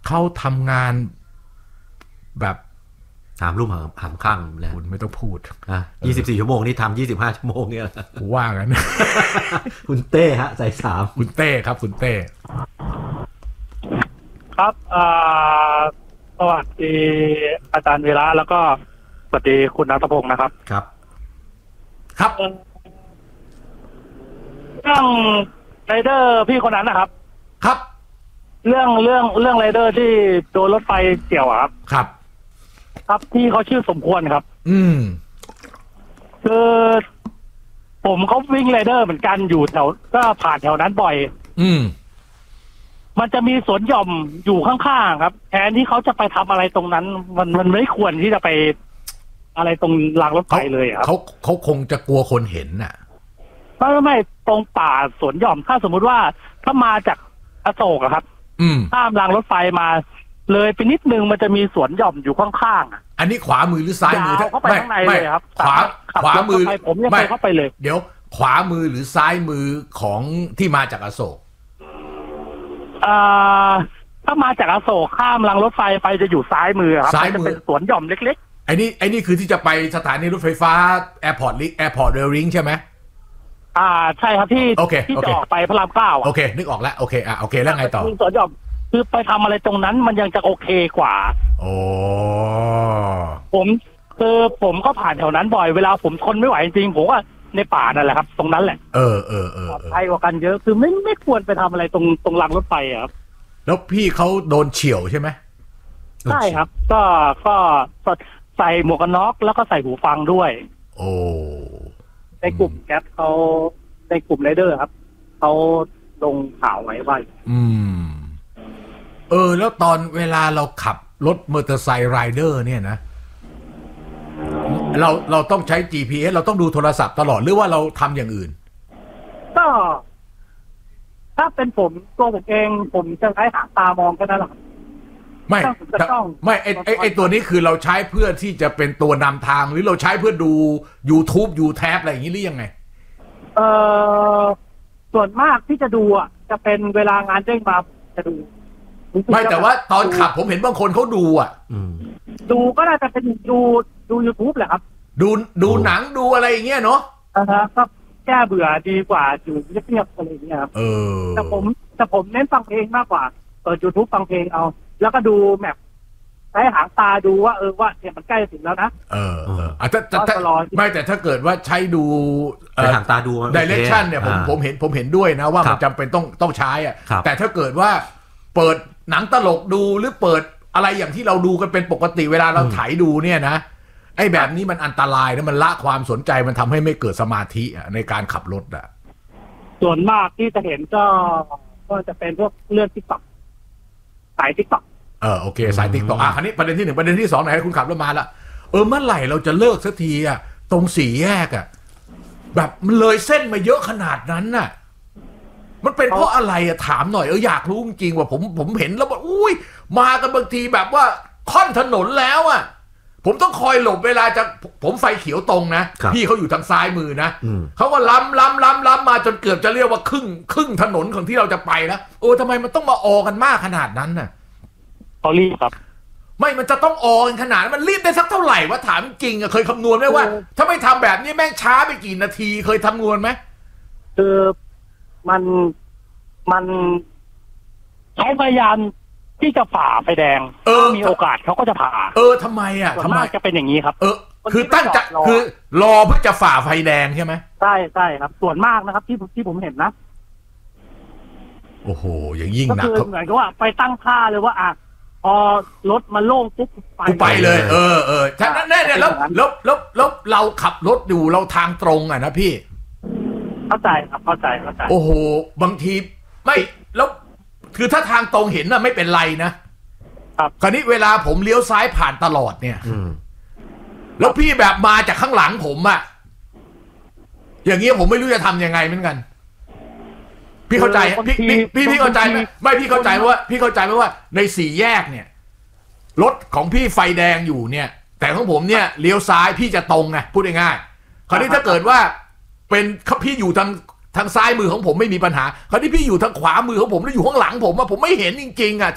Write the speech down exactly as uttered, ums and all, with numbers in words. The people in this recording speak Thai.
เขาทำงานแบบหามรุ่มหามข้างแล้วคุณไม่ต้องพูดอ่ะยี่สิบสี่ชั่วโมงนี่ทำยี่สิบห้าชั่วโมงเนี่ยว่ากันคุณเต้ฮะสายสามคุณเต้ครับคุณเต้ครับอ่าสวัสดีอาจารย์วีระแล้วก็สวัสดีคุณณัฐพงศ์นะครับครับครับเรื่องไรเดอร์พี่คนนั้นนะครับครับเรื่องเรื่องเรื่องไรเดอร์ที่โดนรถไฟเกี่ยวครับครับครับพี่เขาชื่อสมควรครับอืมคือผมเขาวิ่งไรเดอร์เหมือนกันอยู่แถวก็ผ่านแถวนั้นบ่อยอืมมันจะมีสวนหย่อมอยู่ข้างๆครับแทนที่เขาจะไปทำอะไรตรงนั้นมันมันไม่ควรที่จะไปอะไรตรงรางรถไฟเลยครับเขาเขาคงจะกลัวคนเห็นน่ะไม่ไม่ตรงป่าสวนหย่อมถ้าสมมุติว่าถ้ามาจากอโศกอะครับข้ามรางรถไฟมาเลยไปนิดนึงมันจะมีสวนหย่อมอยู่ข้างๆอ่ะอันนี้ขวามือหรือซ้ายมือเข้าไปข้างในเลยครับขวาขวามือผมยังเคยเข้าไปเลยเดี๋ยวขวามือหรือซ้ายมือของที่มาจากอโศกอ่าถ้ามาจากอโศกข้ามรางรถไฟไปจะอยู่ซ้ายมือครับซ้ายมือจะเป็นสวนหย่อมเล็กๆไอ้นี่ไอ้นี่คือที่จะไปสถานีรถไฟฟ้าแอร์พอร์ตลิงแอร์พอร์ตเรลลิงใช่ไหมอ่าใช่ครับที่ที่จะออกไปพระรามเก้าโอเคนึกออกแล้วโอเคอ่ะโอเคแล้วไงต่อสวนหย่อมคือไปทำอะไรตรงนั้นมันยังจะโอเคกว่าโอ้ผมคือผมก็ผ่านแถวนั้นบ่อยเวลาผมทนไม่ไหวจริงๆผมว่าในป่านั่นแหละครับตรงนั้นแหละเออเออเออปลอดภัยกว่ากันเยอะคือไม่ไม่ควรไปทำอะไรตรงตรงรางรถไฟครับแล้วพี่เขาโดนเฉี่ยวใช่ไหมใช่ครับก็ก็ใส่หมวกกันน็อกแล้วก็ใส่หูฟังด้วยโอ้ในกลุ่มแก๊ปเขาในกลุ่มไรเดอร์ครับเขาลงข่าวไว้ว่าอืมเออแล้วตอนเวลาเราขับรถมอเตอร์ไซค์ไรเดอร์เนี่ยนะเราเราต้องใช้ จี พี เอส เราต้องดูโทรศัพท์ตลอดหรือว่าเราทำอย่างอื่นก็ถ้าเป็นผมตัวผมเองผมจะใช้หางตามองก็ได้หรอกไม่ไม่ไอไอไอตัวนี้คือเราใช้เพื่อที่จะเป็นตัวนำทางหรือเราใช้เพื่อดู YouTube ยูแท็บอะไรอย่างนี้หรือยังไงเออส่วนมากที่จะดูอ่ะจะเป็นเวลางานเด้งมาจะดูไม่แต่ว่าตอนขับผมเห็นบางคนเขาดูอ่ะดูก็น่าจะเป็นดูดู YouTube แหละครับดูดูหนังดูอะไรอย่างเงี้ยเนาะอ่าฮะก็แก้เบื่อดีกว่าอยู่เงียบๆอะไรอย่างเงี้ยครับเออแต่ผมแต่ผมเน้นฟังเพลงมากกว่าเปิด YouTube ฟังเพลงเอาแล้วก็ดูแมพใช้หางตาดูว่าเออว่าเนี่ยมันใกล้ถึงแล้วนะเออเอออ่ะถ้าถ้าไม่แต่ถ้าเกิดว่าใช้ดูใช้หางตาดู direction เนี่ยผมผมเห็นผมเห็นด้วยนะว่ามันจำเป็นต้องต้องใช้อ่ะแต่ถ้าเกิดว่าเปิดหนังตลกดูหรือเปิดอะไรอย่างที่เราดูกันเป็นปกติเวลาเราถ่ายดูเนี่ยนะไอ้แบบนี้มันอันตรายนะมันละความสนใจมันทำให้ไม่เกิดสมาธิในการขับรถอ่ะส่วนมากที่จะเห็นก็ก็จะเป็นพวกเรื่องติ๊กต็อกสายติ๊กต็อกเออโอเคสายติ๊กต็อกอ่ะคราวนี้ประเด็นที่หนึ่งประเด็นที่สองไหนให้คุณขับรถมาละเออเมื่อไหร่เราจะเลิกสักทีอ่ะตรงสี่แยกอ่ะแบบมันเลยเส้นมาเยอะขนาดนั้นน่ะมันเป็นเพราะอะไรอะถามหน่อยเอออยากรู้จริงๆว่าผมผมเห็นแล้วว่าอุ้ยมากันบางทีแบบว่าค่อนถนนแล้วอะผมต้องคอยหลบเวลาจะผมไฟเขียวตรงนะพี่เขาอยู่ทางซ้ายมือนะเขาก็ล้ำล้ำล้ำล้ำมาจนเกือบจะเรียกว่าครึ่งครึ่งถนนของที่เราจะไปแล้วโอ้ทำไมมันต้องมาออกันมากขนาดนั้นน่ะเขารีบครับไม่มันจะต้องออกันขนาดมันรีบได้สักเท่าไหร่วะถามจริงอะเคยคำนวณไหมว่าถ้าไม่ทำแบบนี้แม่งช้าไปกี่นาทีเคยคำนวณไหมคือมันมันเขาพยายามที่จะฝ่าไฟแดงเออมีโอกาสเขาก็จะผ่าเออทำไมอ่ะทำไมจะเป็นอย่างนี้ครับเออคือตั้งใจคือรอเพื่อจะฝ่าไฟแดงใช่ไหมใช่ใช่ครับส่วนมากนะครับที่ที่ผมเห็นนะโอ้โหอย่างยิ่งหนักก็คือเหมือนกับว่าไปตั้งท่าเลยว่าอ่ะพอรถมันโล่งปุ๊บไปไปเลยเออเออฉะนั้นแน่ๆแล้วแล้วแล้วแล้วเราขับรถอยู่เราทางตรงอ่ะนะพี่เข้าใจครับเข้าใจเข้าใจโอ้โหบางทีไม่แล้วคือถ้าทางตรงเห็นน่ะไม่เป็นไรนะครับคราวนี้เวลาผมเลี้ยวซ้ายผ่านตลอดเนี่ยแล้วพี่แบบมาจากข้างหลังผมอะอย่างเงี้ยผมไม่รู้จะทำยังไงเหมือนกันพี่เข้าใจพี่พี่พี่เข้าใจไหมไม่พี่เข้าใจว่าพี่เข้าใจไหมว่าในสี่แยกเนี่ยรถของพี่ไฟแดงอยู่เนี่ยแต่ของผมเนี่ยเลี้ยวซ้ายพี่จะตรงไงพูดง่ายๆคราวนี้ถ้าเกิดว่าเป็นพี่อยู่ทางทางซ้ายมือของผมไม่มีปัญหาคราวนี้พี่อยู่ทางขวามือของผมแล้วอยู่ข้างหลังผมอะผมไม่เห็นจริงๆอะ